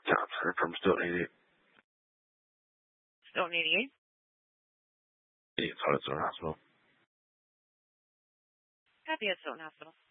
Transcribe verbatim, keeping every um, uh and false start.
Thompson from Stoughton eighty-eight. Stoughton eighty-eight? eighty-eight, Stoughton Hospital. Copy at Stoughton Hospital.